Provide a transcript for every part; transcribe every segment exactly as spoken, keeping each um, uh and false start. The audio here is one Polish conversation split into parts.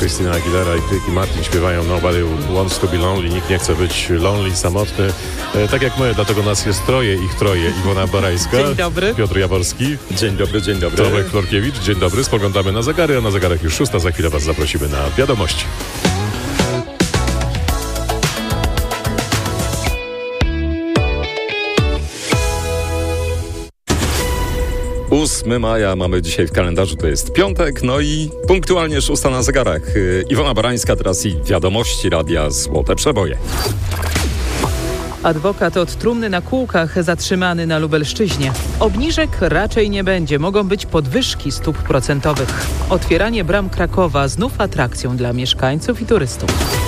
Christina Aguilera i Ricky Martin śpiewają Nobody Wants to Be Lonely. Nikt nie chce być lonely, samotny. E, tak jak my, dlatego nas jest troje, ich troje. Iwona Barańska. Dzień dobry. Piotr Jaworski. Dzień dobry, dzień dobry. Tomek Florkiewicz. Dzień dobry. Spoglądamy na zegary, a na zegarach już szósta. Za chwilę was zaprosimy na wiadomości. ósmego maja mamy dzisiaj w kalendarzu, to jest piątek, no i punktualnie szósta na zegarach. Iwona Barańska teraz i wiadomości Radia Złote Przeboje. Adwokat od trumny na kółkach zatrzymany na Lubelszczyźnie. Obniżek raczej nie będzie, mogą być podwyżki stóp procentowych. Otwieranie bram Krakowa znów atrakcją dla mieszkańców i turystów.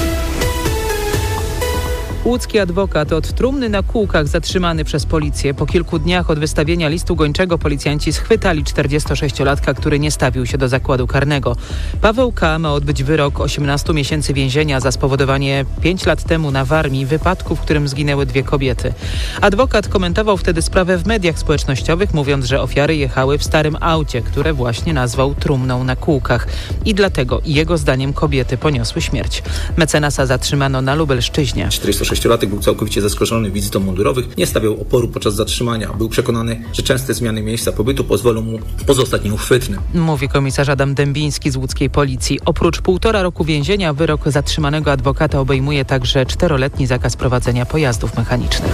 Łódzki adwokat od trumny na kółkach zatrzymany przez policję. Po kilku dniach od wystawienia listu gończego policjanci schwytali czterdziestosześciolatka, który nie stawił się do zakładu karnego. Paweł K. ma odbyć wyrok osiemnastu miesięcy więzienia za spowodowanie pięć lat temu na Warmii wypadku, w którym zginęły dwie kobiety. Adwokat komentował wtedy sprawę w mediach społecznościowych, mówiąc, że ofiary jechały w starym aucie, które właśnie nazwał trumną na kółkach. I dlatego jego zdaniem kobiety poniosły śmierć. Mecenasa zatrzymano na Lubelszczyźnie. czterdziestosześciolatek był całkowicie zaskoczony wizytą mundurowych, nie stawiał oporu podczas zatrzymania. Był przekonany, że częste zmiany miejsca pobytu pozwolą mu pozostać nieuchwytnym. Mówi komisarz Adam Dębiński z łódzkiej policji. Oprócz półtora roku więzienia wyrok zatrzymanego adwokata obejmuje także czteroletni zakaz prowadzenia pojazdów mechanicznych.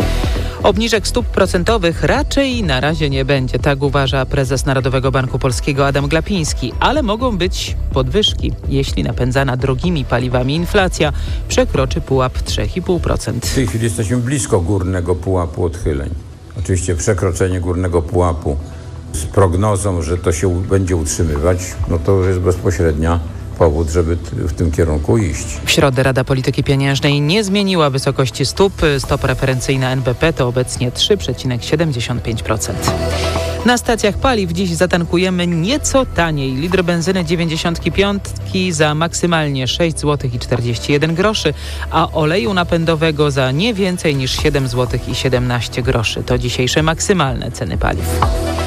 Obniżek stóp procentowych raczej na razie nie będzie, tak uważa prezes Narodowego Banku Polskiego Adam Glapiński, ale mogą być podwyżki, jeśli napędzana drogimi paliwami inflacja przekroczy pułap trzy i pół procent. W tej chwili jesteśmy blisko górnego pułapu odchyleń. Oczywiście przekroczenie górnego pułapu z prognozą, że to się będzie utrzymywać, no to już jest bezpośrednia powód, żeby w tym kierunku iść. W środę Rada Polityki Pieniężnej nie zmieniła wysokości stóp. Stopa referencyjna N B P to obecnie trzy przecinek siedemdziesiąt pięć procent. Na stacjach paliw dziś zatankujemy nieco taniej. Litr benzyny dziewięćdziesiąt pięć za maksymalnie sześć złotych i czterdzieści jeden groszy, a oleju napędowego za nie więcej niż siedem złotych i siedemnaście groszy. To dzisiejsze maksymalne ceny paliw.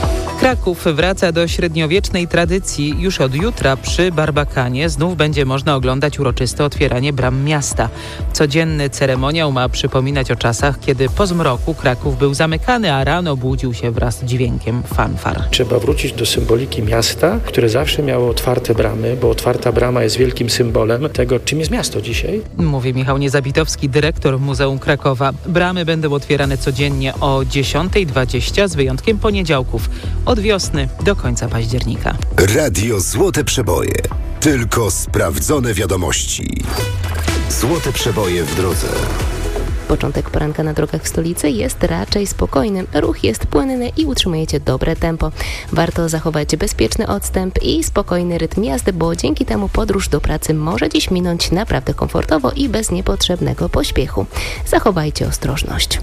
Kraków wraca do średniowiecznej tradycji. Już od jutra przy Barbakanie znów będzie można oglądać uroczyste otwieranie bram miasta. Codzienny ceremoniał ma przypominać o czasach, kiedy po zmroku Kraków był zamykany, a rano budził się wraz z dźwiękiem fanfar. Trzeba wrócić do symboliki miasta, które zawsze miało otwarte bramy, bo otwarta brama jest wielkim symbolem tego, czym jest miasto dzisiaj. Mówi Michał Niezabitowski, dyrektor Muzeum Krakowa. Bramy będą otwierane codziennie o dziesiąta dwadzieścia z wyjątkiem poniedziałków. Od wiosny do końca października. Radio Złote Przeboje. Tylko sprawdzone wiadomości. Złote Przeboje w drodze. Początek poranka na drogach w stolicy jest raczej spokojny. Ruch jest płynny i utrzymujecie dobre tempo. Warto zachować bezpieczny odstęp i spokojny rytm jazdy, bo dzięki temu podróż do pracy może dziś minąć naprawdę komfortowo i bez niepotrzebnego pośpiechu. Zachowajcie ostrożność.